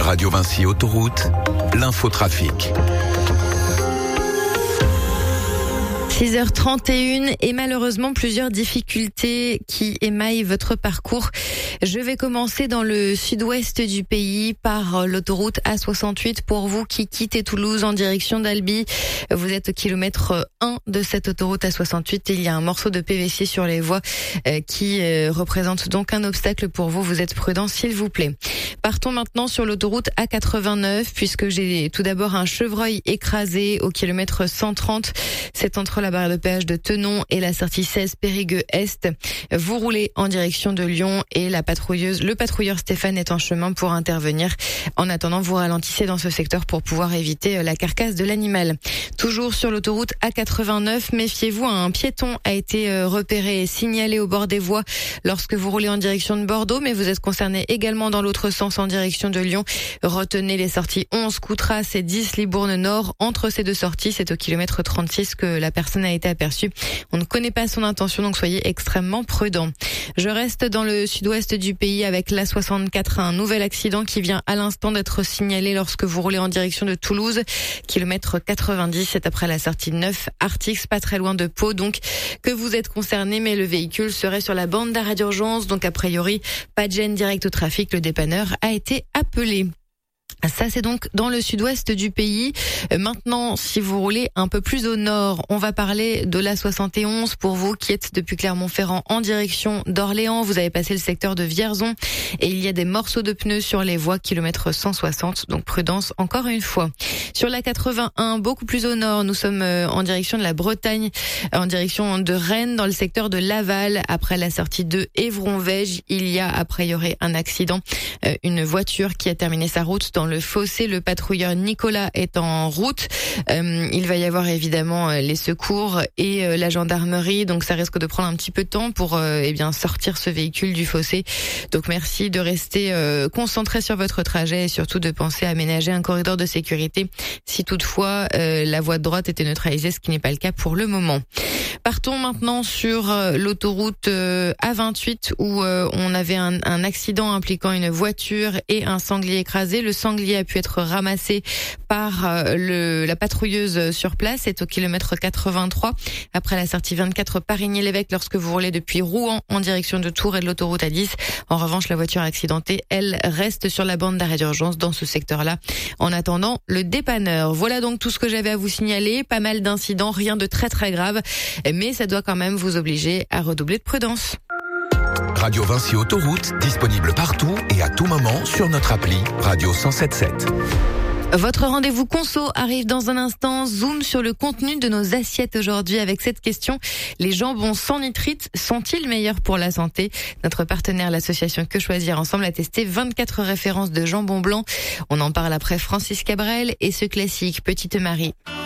Radio Vinci Autoroute, l'infotrafic. 6h31 et malheureusement plusieurs difficultés qui émaillent votre parcours. Je vais commencer dans le sud-ouest du pays par l'autoroute A68 pour vous qui quittez Toulouse en direction d'Albi. Vous êtes au kilomètre 1 de cette autoroute A68 et il y a un morceau de PVC sur les voies qui représente donc un obstacle pour vous. Vous êtes prudents s'il vous plaît. Partons maintenant sur l'autoroute A89 puisque j'ai tout d'abord un chevreuil écrasé au kilomètre 130. C'est entre la barrière de péage de Tenon et la sortie 16 Périgueux-Est. Vous roulez en direction de Lyon et le patrouilleur Stéphane est en chemin pour intervenir. En attendant, vous ralentissez dans ce secteur pour pouvoir éviter la carcasse de l'animal. Toujours sur l'autoroute A89, méfiez-vous, un piéton a été repéré et signalé au bord des voies lorsque vous roulez en direction de Bordeaux, mais vous êtes concerné également dans l'autre sens en direction de Lyon. Retenez les sorties 11 Coutras et 10 Libourne Nord. Entre ces deux sorties, c'est au kilomètre 36 que la personne a été aperçue. On ne connaît pas son intention, donc soyez extrêmement prudents. Je reste dans le sud-ouest du pays avec l'A64, un nouvel accident qui vient à l'instant d'être signalé lorsque vous roulez en direction de Toulouse. Kilomètre 90, c'est après la sortie 9 Artix, pas très loin de Pau, donc que vous êtes concerné, mais le véhicule serait sur la bande d'arrêt d'urgence, donc a priori, pas de gêne directe au trafic, le dépanneur a été appelé. Ça, c'est donc dans le sud-ouest du pays. Maintenant, si vous roulez un peu plus au nord, on va parler de la 71 pour vous qui êtes depuis Clermont-Ferrand en direction d'Orléans. Vous avez passé le secteur de Vierzon et il y a des morceaux de pneus sur les voies kilomètre 160. Donc prudence encore une fois. Sur la 81, beaucoup plus au nord, nous sommes en direction de la Bretagne, en direction de Rennes, dans le secteur de Laval. Après la sortie de Évron-Vège, il y a a priori un accident. Une voiture qui a terminé sa route dans le fossé. Le patrouilleur Nicolas est en route. Il va y avoir évidemment les secours et la gendarmerie. Donc ça risque de prendre un petit peu de temps pour sortir ce véhicule du fossé. Donc merci de rester concentré sur votre trajet et surtout de penser à aménager un corridor de sécurité si toutefois la voie de droite était neutralisée, ce qui n'est pas le cas pour le moment. Partons maintenant sur l'autoroute A28 où on avait un accident impliquant une voiture et un sanglier écrasé. Le sanglier a pu être ramassé par la patrouilleuse sur place. C'est au kilomètre 83 après la sortie 24 Parigny-l'Évêque lorsque vous roulez depuis Rouen en direction de Tours et de l'autoroute A10. En revanche, la voiture accidentée, elle reste sur la bande d'arrêt d'urgence dans ce secteur-là en attendant le dépanneur. Voilà donc tout ce que j'avais à vous signaler. Pas mal d'incidents, rien de très très grave, mais ça doit quand même vous obliger à redoubler de prudence. Radio Vinci Autoroute, disponible partout et à tout moment sur notre appli Radio 107.7. Votre rendez-vous conso arrive dans un instant. Zoom sur le contenu de nos assiettes aujourd'hui avec cette question. Les jambons sans nitrite sont-ils meilleurs pour la santé? Notre partenaire, l'association Que Choisir Ensemble, a testé 24 références de jambon blanc. On en parle après Francis Cabrel et ce classique Petite Marie.